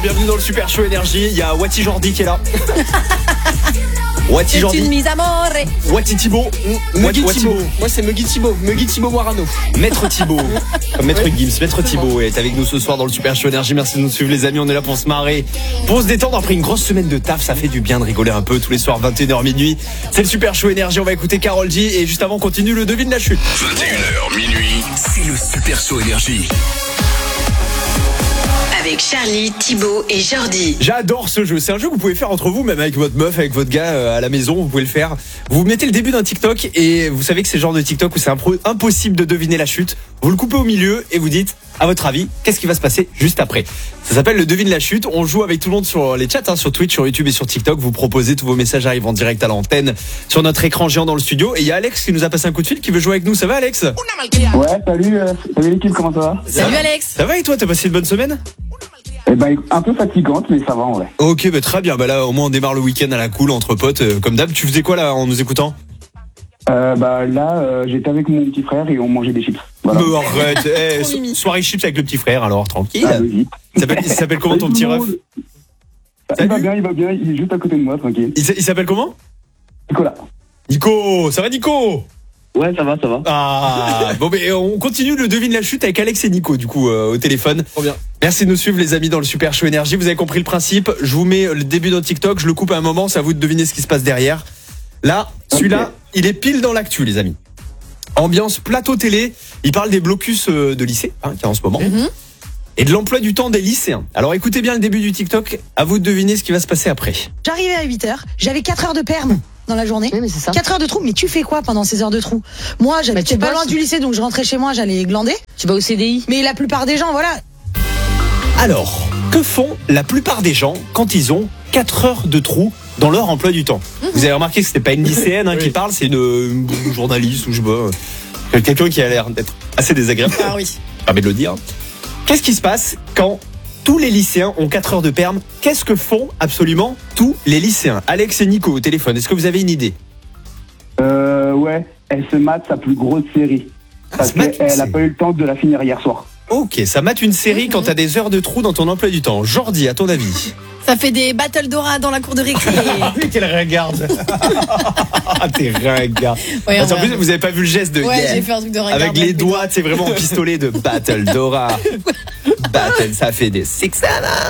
bienvenue dans le Super Show Énergie. Il y a Wati Jordi qui est là. Wati C'est Jordi. une mise à mort. Wati Thibaut. Muggy Wati Thibaut. Moi c'est Muggy Thibaut Moirano. Maître Thibaut. Comme Maître Gims. Maître Thibaut est avec nous ce soir dans le Super Show Énergie. Merci de nous suivre les amis. On est là pour se marrer, pour se détendre après une grosse semaine de taf. Ça fait du bien de rigoler un peu tous les soirs 21h minuit. C'est le Super Show Énergie. On va écouter Karol G. Et juste avant on continue le devine la chute. 21h minuit, c'est le Super Show Énergie. Avec Charlie, Thibaut et Jordi. J'adore ce jeu. C'est un jeu que vous pouvez faire entre vous, même avec votre meuf, avec votre gars à la maison. Vous pouvez le faire. Vous mettez le début d'un TikTok et vous savez que c'est le genre de TikTok où c'est impossible de deviner la chute. Vous le coupez au milieu et vous dites, à votre avis, qu'est-ce qui va se passer juste après? Ça s'appelle le devine la chute. On joue avec tout le monde sur les chats, sur Twitch, sur YouTube et sur TikTok. Vous proposez, tous vos messages arrivent en direct à l'antenne sur notre écran géant dans le studio. Et il y a Alex qui nous a passé un coup de fil qui veut jouer avec nous. Ça va, Alex? Ouais, salut l'équipe, comment ça va? Salut Alex. Ça va et toi? T'as passé une bonne semaine? Eh ben, un peu fatigante, mais ça va en vrai. Ok, très bien. Là, au moins, on démarre le week-end à la cool entre potes, comme d'hab. Tu faisais quoi là en nous écoutant? J'étais avec mon petit frère et on mangeait des chips. Voilà. Mais arrête, soirée chips avec le petit frère, alors tranquille. Ah, oui. Il s'appelle comment ton petit ref? Il va bien, il est juste à côté de moi, tranquille. Il s'appelle comment? Nicolas. Nico, ça va Nico? Ouais, ça va. Ah, bon, mais on continue le devine la chute avec Alex et Nico, du coup, au téléphone. Trop bien. Merci de nous suivre, les amis, dans le Super Show Énergie. Vous avez compris le principe. Je vous mets le début d'un TikTok, je le coupe à un moment, c'est à vous de deviner ce qui se passe derrière. Là, celui-là, il est pile dans l'actu, les amis. Ambiance plateau télé. Il parle des blocus de lycée, qu'il y a en ce moment. Et de l'emploi du temps des lycéens. Alors écoutez bien le début du TikTok, à vous de deviner ce qui va se passer après. J'arrivais à 8h, j'avais 4 heures de perm dans la journée. Oui, mais c'est ça. 4 heures de trou, mais tu fais quoi pendant ces heures de trou? Moi, j'habitais pas loin du lycée, donc je rentrais chez moi, j'allais glander. Tu vas au CDI. Mais la plupart des gens, voilà. Alors, que font la plupart des gens quand ils ont 4 heures de trou dans leur emploi du temps? Vous avez remarqué que c'était pas une lycéenne qui parle, c'est une journaliste ou je sais pas, quelqu'un qui a l'air d'être assez désagréable. Ah oui. Permet de le dire. Qu'est-ce qui se passe quand tous les lycéens ont 4 heures de perm? Qu'est-ce que font absolument tous les lycéens? Alex et Nico au téléphone, est-ce que vous avez une idée? Ouais, elle se mate sa plus grosse série. Parce qu'elle a pas eu le temps de la finir hier soir. Ok, ça mate une série quand t'as des heures de trou dans ton emploi du temps. Jordi, à ton avis? Ça fait des battles Dora dans la cour de récré. Quelle regarde. T'es ringard. Ouais, en plus, vous avez pas vu le geste de j'ai fait un truc de ringard. avec les doigts, c'est vraiment un pistolet de Battle Dora. Battle, ça fait des 6-7.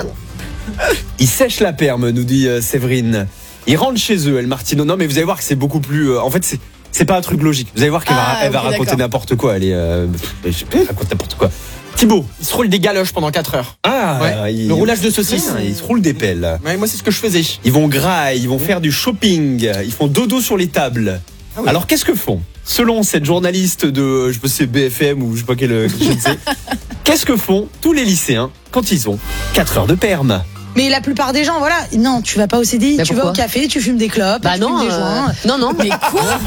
Il sèche la perme, nous dit Séverine. Ils rentrent chez eux, El Martino. Non, mais vous allez voir que c'est beaucoup plus. En fait, c'est pas un truc logique. Vous allez voir qu'elle va raconter d'accord. n'importe quoi. Elle raconte n'importe quoi. Thibaut. Il se roule des galoches pendant 4 heures. Ah, Ouais. Le roulage de saucisse. Ils se roulent des pelles. Ouais, moi c'est ce que je faisais. Ils vont grailler, ils vont faire du shopping, ils font dodo sur les tables. Ah oui. Alors qu'est-ce que font? Selon cette journaliste de, je sais, BFM ou je sais pas quelle, je ne sais, qu'est-ce que font tous les lycéens quand ils ont 4 heures de perm? Mais la plupart des gens, voilà. Non, tu vas pas au CDI, Bah, tu vas pourquoi au café, tu fumes des clopes, Bah tu non, fumes des joints. non, mais quoi?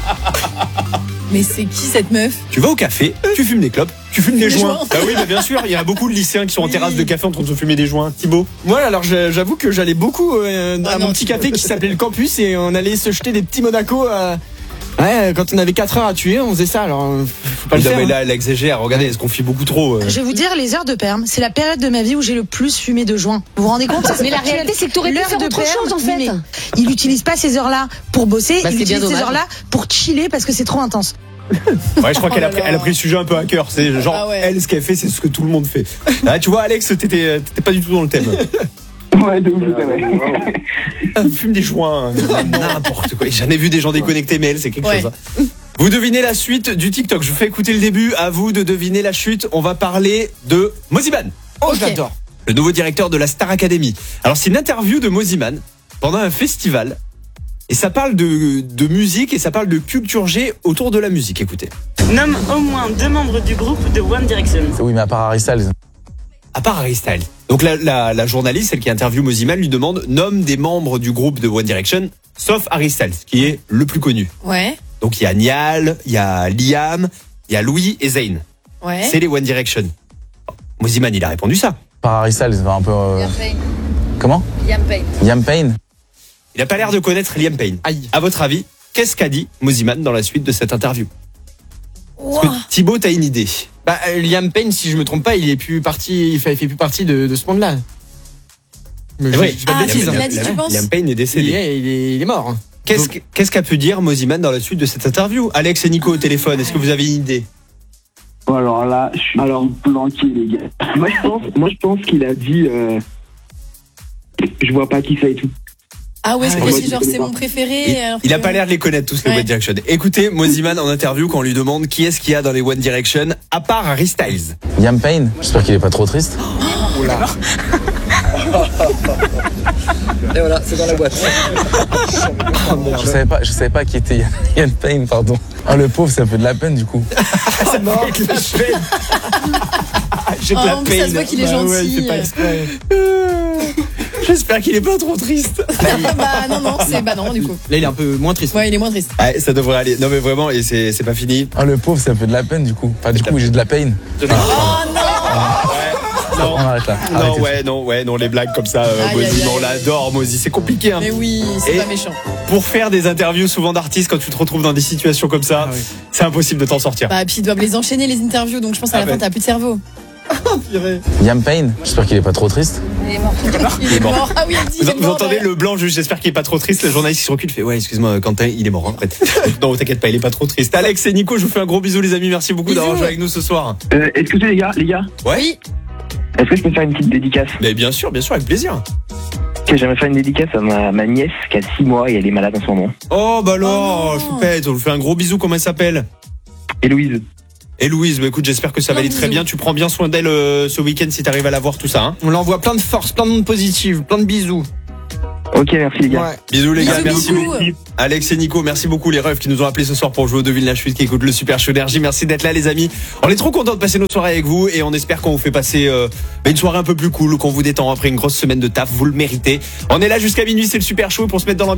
Mais c'est qui cette meuf? Tu vas au café, tu fumes des clopes, tu fumes des Des joints. joints. Bah oui, bien sûr, il y a beaucoup de lycéens qui sont en terrasse de café en train de se fumer des joints. Thibaut? Moi alors j'avoue que j'allais beaucoup à non, mon petit café qui s'appelait le campus et on allait se jeter des petits Monaco. Ouais, quand on avait 4 heures à tuer, on faisait ça. Alors faut pas le Non, faire. mais là, elle exagère. Regardez, elle se confie beaucoup trop. Je vais vous dire, les heures de perm, c'est la période de ma vie où j'ai le plus fumé de joints. Vous vous rendez compte? Mais la réalité, c'est que t'aurais pu L'heure faire de autre perm, chose, en oui, fait. mais il n'utilise pas ces heures-là pour bosser, Bah, il c'est bien utilise ces dommage. heures-là pour chiller parce que c'est trop intense. Ouais, je crois qu'elle a pris le sujet un peu à cœur. C'est genre, Ah ouais. elle, ce qu'elle fait, c'est ce que tout le monde fait. Ah, tu vois, Alex, t'étais pas du tout dans le thème. Ouais, de ouf, c'est vrai. Fume des joints, n'importe quoi. J'en ai vu des gens déconnectés, mais elle, c'est quelque Ouais. chose. Vous devinez la suite du TikTok. Je vous fais écouter le début. À vous de deviner la chute. On va parler de Moziman, Oh, Ok. j'adore. le nouveau directeur de la Star Academy. Alors, c'est une interview de Moziman pendant un festival. Et ça parle de musique et ça parle de culture G autour de la musique. Écoutez. Nomme au moins 2 membres du groupe de One Direction. Oui, mais à part Harry Styles. À part Harry Styles. Donc la journaliste, celle qui interviewe Moziman, lui demande nomme des membres du groupe de One Direction, sauf Harry Styles, qui est le plus connu. Ouais. Donc il y a Niall, il y a Liam, il y a Louis et Zayn. Ouais. C'est les One Direction. Moziman, il a répondu ça. Par Harry Styles, c'est un peu. Comment? Liam Payne. Liam Payne. Il n'a pas l'air de connaître Liam Payne. Aïe. À votre avis, qu'est-ce qu'a dit Moziman dans la suite de cette interview? Est-ce Wow. que Thibaut, t'as une idée? Bah Liam Payne, si je me trompe pas, il fait plus partie de ce monde-là. Mais C'est vrai. je dis pas de bêtises. il a dit, tu penses Liam Payne est décédé. Il est mort. hein. Qu'est-ce qu'a pu dire Moziman dans la suite de cette interview? Alex et Nico au téléphone, est-ce que vous avez une idée? Bon, alors là, je suis planqué, les gars. Moi, je pense qu'il a dit je vois pas qui c'est et tout. Ah ouais, c'est Ah, possible, ouais, genre c'est mon préféré. alors Il a que- pas l'air de les connaître tous les Ouais. One Direction. Écoutez Moziman en interview quand on lui demande qui est-ce qu'il y a dans les One Direction à part Harry Styles. Liam Payne, j'espère qu'il est pas trop triste. Et voilà, c'est dans la boîte. Je savais pas qui était Liam Payne, pardon. Ah, le pauvre, ça fait de la peine du coup. J'ai de Ah, la en plus, ça se voit peine. qu'il est gentil. J'espère qu'il est pas trop triste. Bah non, du coup. Là, il est un peu moins triste. Ouais, il est moins triste. Ouais, ça devrait aller. Non mais vraiment, et c'est pas fini. Ah, le pauvre, ça fait de la peine du coup. Enfin, du coup, j'ai de la peine. Oh non. Non. On arrête là. Non, Arrêtez. non, les blagues comme ça, Aïe, Mozi, aïe, aïe. on l'adore, Mozi, c'est compliqué. Hein. Mais oui, c'est Et- pas méchant. Pour faire des interviews souvent d'artistes, quand tu te retrouves dans des situations comme ça, c'est impossible de t'en sortir. Bah, puis ils doivent les enchaîner, les interviews, donc je pense à la Ah, fin, t'as plus de cerveau. Liam Payne, j'espère qu'il est pas trop triste. Il est mort. Ah oui, elle dit, il est Vous mort, entendez ouais. le blanc, juste, j'espère qu'il est pas trop triste. Le journaliste qui se recule fait ouais, excuse-moi, Quentin, il est mort. Hein. Non, t'inquiète pas, il est pas trop triste. Alex et Nico, je vous fais un gros bisou, les amis. Merci beaucoup Bisous. d'avoir joué avec nous ce soir. Excusez, les gars. Ouais. Oui. Est-ce que je peux faire une petite dédicace? Mais bien sûr, avec plaisir. J'aimerais faire une dédicace à ma nièce qui a 6 mois et elle est malade en ce moment. Oh bah alors, Oh non. choupette, on vous fait un gros bisou. Comment elle s'appelle? Héloïse. Et Louise, bah écoute, j'espère que ça va Plein aller de très bisous. bien. Tu prends bien soin d'elle ce week-end si t'arrives à la voir, tout ça. Hein. On l'envoie plein de force, plein de monde positif, plein de bisous. Ok, merci les gars. Ouais. Bisous les gars, Bisous, merci bisous. beaucoup. Alex et Nico, merci beaucoup les refs qui nous ont appelés ce soir pour jouer au Devine la Chute, qui écoutent le Super Show Énergie. Merci d'être là les amis. On est trop contents de passer nos soirées avec vous et on espère qu'on vous fait passer une soirée un peu plus cool, qu'on vous détend après une grosse semaine de taf, vous le méritez. On est là jusqu'à minuit, c'est le Super Show pour se mettre dans l'ambiance.